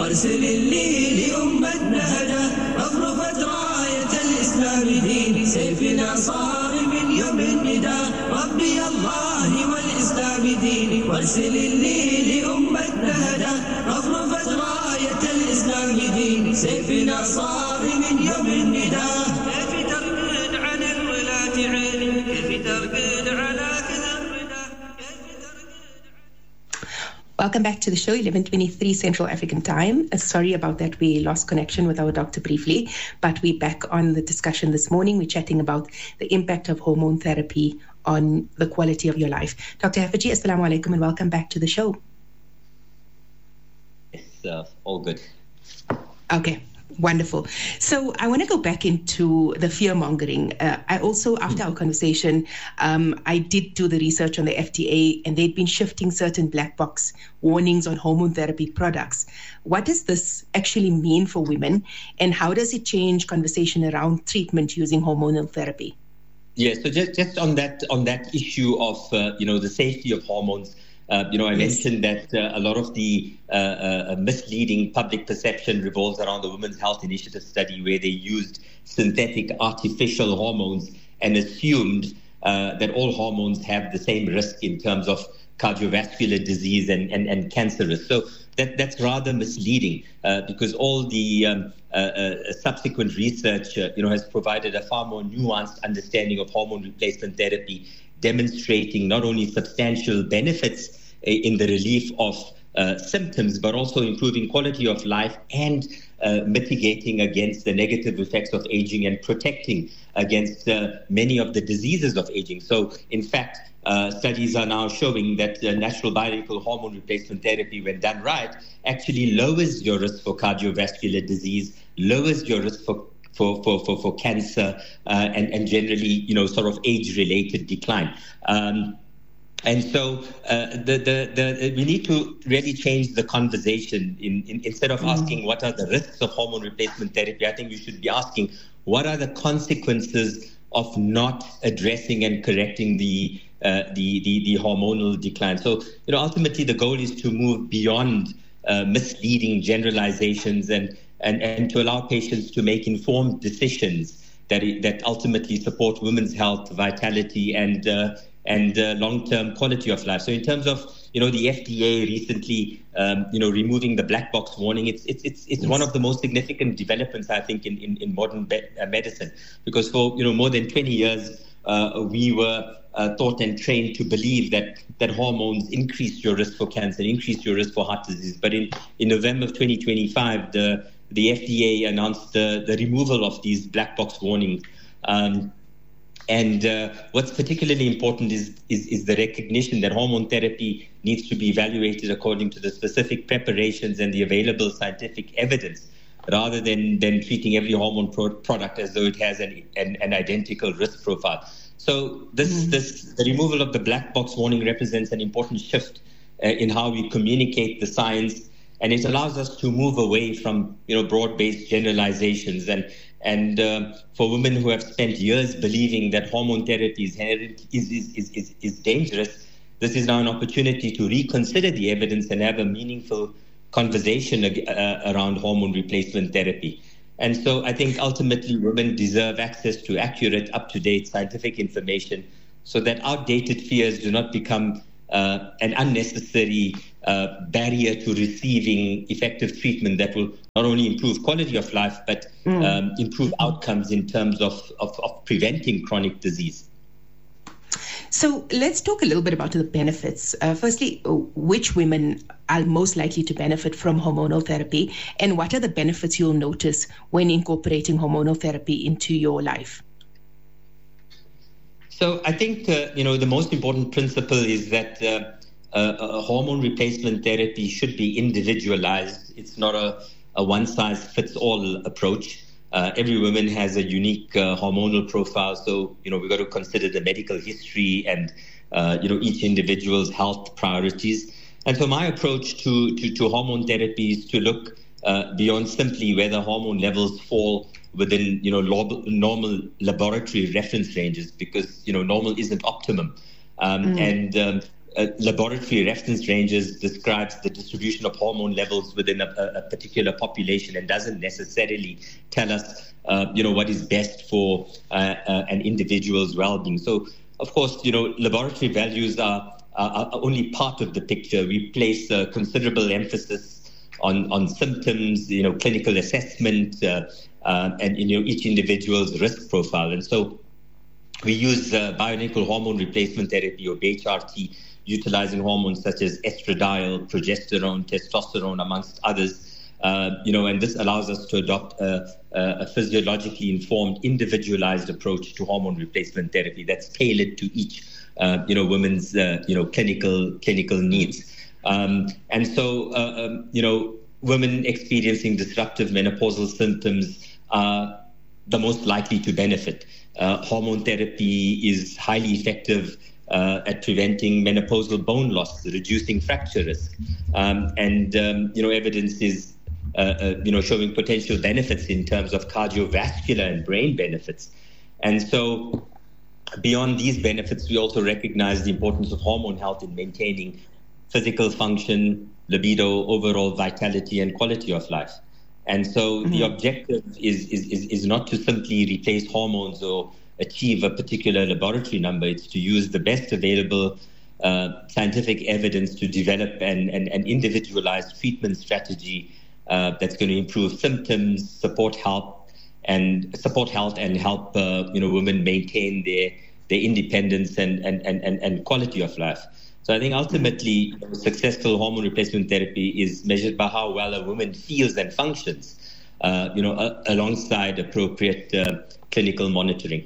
وارسل اللي لأمتنا هدى رفرفت راية الإسلام دين سيفنا صار من يوم النداء ربي الله والإسلام دين وارسل اللي لأمتنا هدى رفرفت راية الإسلام دين سيفنا صار من يوم النداء كيف ترقد عن الولاة عين كيف ترقد على كذا الردى Welcome back to the show, 11:23 Central African Time. Sorry about that, we lost connection with our doctor briefly, but we're back on the discussion this morning. We're chatting about the impact of hormone therapy on the quality of your life. Dr. Haffajee, assalamu alaikum and welcome back to the show. It's all good. Okay. Wonderful. So I want to go back into the fear-mongering. I also, after our conversation, I did do the research on the FDA, and they'd been shifting certain black box warnings on hormone therapy products. What does this actually mean for women, and how does it change conversation around treatment using hormonal therapy? Yeah, so just on that issue of the safety of hormones. I mentioned that a lot of the misleading public perception revolves around the Women's Health Initiative study, where they used synthetic artificial hormones and assumed that all hormones have the same risk in terms of cardiovascular disease and cancer risk. So that's rather misleading because all the subsequent research has provided a far more nuanced understanding of hormone replacement therapy, demonstrating not only substantial benefits in the relief of symptoms, but also improving quality of life and mitigating against the negative effects of aging and protecting against many of the diseases of aging. So, in fact, studies are now showing that natural bioidentical hormone replacement therapy, when done right, actually lowers your risk for cardiovascular disease, lowers your risk for cancer, and generally, sort of age-related decline. And so we need to really change the conversation. Instead of asking what are the risks of hormone replacement therapy, I think we should be asking what are the consequences of not addressing and correcting the hormonal decline. So, ultimately the goal is to move beyond misleading generalizations and to allow patients to make informed decisions that ultimately support women's health, vitality, and long-term quality of life. So in terms of, the FDA recently, removing the black box warning, it's one of the most significant developments, I think, in modern medicine, because for, more than 20 years, we were taught and trained to believe that hormones increase your risk for cancer, increase your risk for heart disease. But in November of 2025, the FDA announced the removal of these black box warnings. And what's particularly important is the recognition that hormone therapy needs to be evaluated according to the specific preparations and the available scientific evidence, rather than treating every hormone product as though it has an identical risk profile. So the removal of the black box warning represents an important shift in how we communicate the science, and it allows us to move away from broad-based generalizations. And for women who have spent years believing that hormone therapy is dangerous, this is now an opportunity to reconsider the evidence and have a meaningful conversation around hormone replacement therapy. And so I think ultimately women deserve access to accurate, up-to-date scientific information so that outdated fears do not become an unnecessary barrier to receiving effective treatment that will not only improve quality of life, but improve outcomes in terms of preventing chronic disease. So let's talk a little bit about the benefits. Firstly, which women are most likely to benefit from hormonal therapy, and what are the benefits you'll notice when incorporating hormonal therapy into your life? So I think, the most important principle is that hormone replacement therapy should be individualized. It's not a one-size-fits-all approach. Every woman has a unique hormonal profile, so we've got to consider the medical history and each individual's health priorities. And so my approach to hormone therapy is to look beyond simply whether hormone levels fall within normal laboratory reference ranges, because normal isn't optimum. And laboratory reference ranges describes the distribution of hormone levels within a particular population and doesn't necessarily tell us, what is best for an individual's well-being. So, of course, laboratory values are only part of the picture. We place considerable emphasis on symptoms, clinical assessment, and each individual's risk profile. And so we use bioidentical hormone replacement therapy, or BHRT, utilizing hormones such as estradiol, progesterone, testosterone, amongst others. And this allows us to adopt a physiologically informed, individualized approach to hormone replacement therapy that's tailored to each, women's, clinical needs. And so, women experiencing disruptive menopausal symptoms are the most likely to benefit. Hormone therapy is highly effective at preventing menopausal bone loss, reducing fracture risk. Evidence is, showing potential benefits in terms of cardiovascular and brain benefits. And so beyond these benefits, we also recognize the importance of hormone health in maintaining physical function, libido, overall vitality, and quality of life. And so the objective is not to simply replace hormones or achieve a particular laboratory number. It's to use the best available scientific evidence to develop an individualized treatment strategy that's going to improve symptoms, support health, and help women maintain their independence and quality of life. So I think ultimately, successful hormone replacement therapy is measured by how well a woman feels and functions, alongside appropriate clinical monitoring.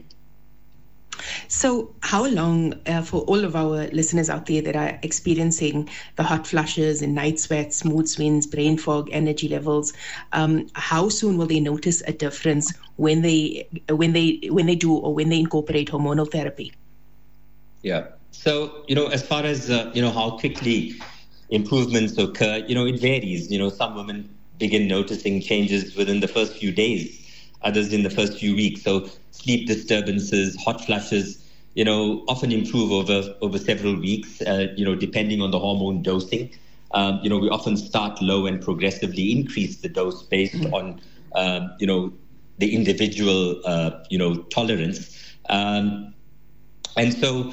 So how long, for all of our listeners out there that are experiencing the hot flushes and night sweats, mood swings, brain fog, energy levels, how soon will they notice a difference when they do or when they incorporate hormonal therapy? Yeah. So, as far as, how quickly improvements occur, it varies. Some women begin noticing changes within the first few days, others in the first few weeks. So sleep disturbances, hot flushes, often improve over several weeks, depending on the hormone dosing. We often start low and progressively increase the dose based on, the individual, tolerance. And so,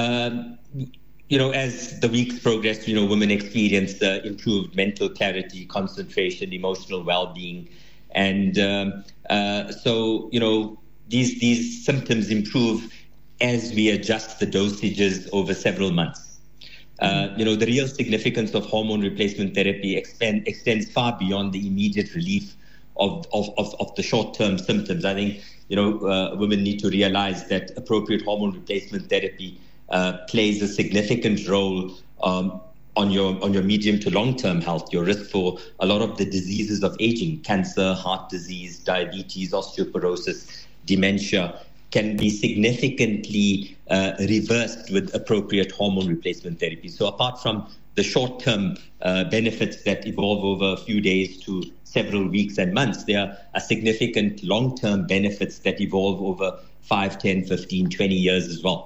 as the weeks progress, women experience improved mental clarity, concentration, emotional well-being. And so, these symptoms improve as we adjust the dosages over several months. The real significance of hormone replacement therapy extends far beyond the immediate relief of the short-term symptoms. I think, women need to realize that appropriate hormone replacement therapy plays a significant role on your medium to long-term health. Your risk for a lot of the diseases of aging, cancer, heart disease, diabetes, osteoporosis, dementia, can be significantly reversed with appropriate hormone replacement therapy. So apart from the short-term benefits that evolve over a few days to several weeks and months, there are significant long-term benefits that evolve over 5, 10, 15, 20 years as well.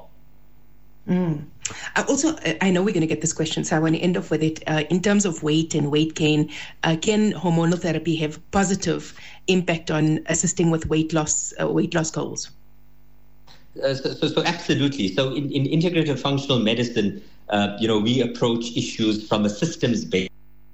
I know we're going to get this question, so I want to end off with it. In terms of weight and weight gain, can hormonal therapy have positive impact on assisting with weight loss goals? So absolutely. So in integrative functional medicine, we approach issues from a systems-based,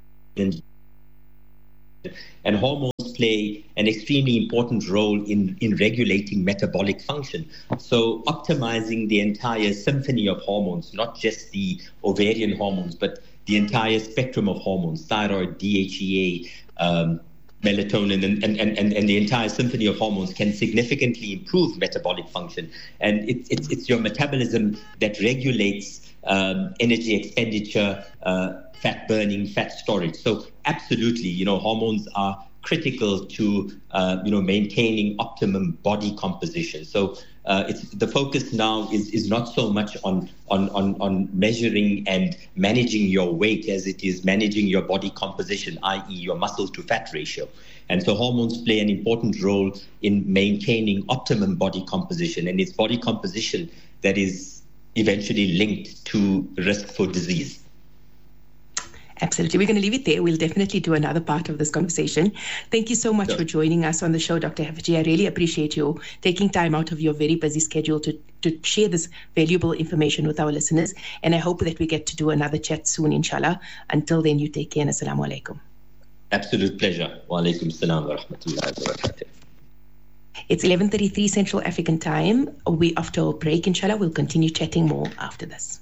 and hormones play an extremely important role in regulating metabolic function. So optimizing the entire symphony of hormones, not just the ovarian hormones, but the entire spectrum of hormones, thyroid, DHEA, melatonin, and the entire symphony of hormones can significantly improve metabolic function. And it's your metabolism that regulates energy expenditure, fat burning, fat storage. So absolutely, hormones are critical to maintaining optimum body composition. So the focus now is not so much on measuring and managing your weight as it is managing your body composition, i.e. your muscle to fat ratio. And so hormones play an important role in maintaining optimum body composition, and it's body composition that is eventually linked to risk for disease. Absolutely. We're going to leave it there. We'll definitely do another part of this conversation. Thank you so much for joining us on the show, Dr. Haffajee. I really appreciate you taking time out of your very busy schedule to share this valuable information with our listeners. And I hope that we get to do another chat soon, inshallah. Until then, you take care and assalamu alaikum. Absolute pleasure. Wa alaikum salam wa rahmatullahi wa barakatuh. It's 11:33 Central African time. After a break, inshallah, we'll continue chatting more after this.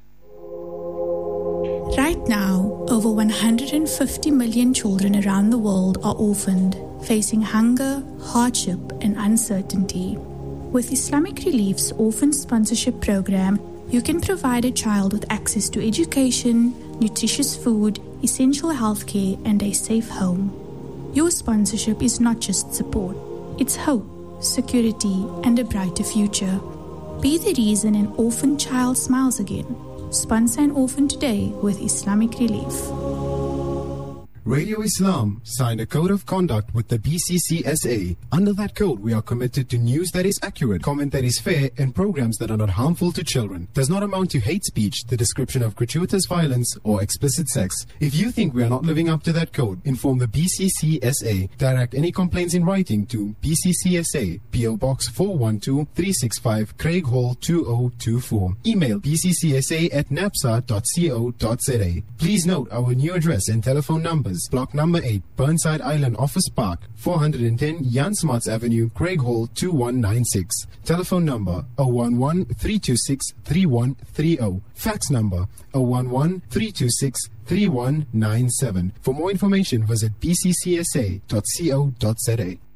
Right now, over 150 million children around the world are orphaned, facing hunger, hardship, and uncertainty. With Islamic Relief's Orphan Sponsorship Program, you can provide a child with access to education, nutritious food, essential healthcare, and a safe home. Your sponsorship is not just support, it's hope, security, and a brighter future. Be the reason an orphan child smiles again. Sponsor an orphan today with Islamic Relief. Radio Islam signed a code of conduct with the BCCSA. Under that code, we are committed to news that is accurate, comment that is fair, and programs that are not harmful to children. Does not amount to hate speech, the description of gratuitous violence, or explicit sex. If you think we are not living up to that code, inform the BCCSA. Direct any complaints in writing to BCCSA, PO Box 412-365, Craig Hall 2024. Email bccsa@napsa.co.za. Please note our new address and telephone numbers. Block number 8, Burnside Island Office Park, 410 Jan Smarts Avenue, Craig Hall 2196. Telephone number 011-326-3130. Fax number 011-326-3197. For more information, visit bccsa.co.za.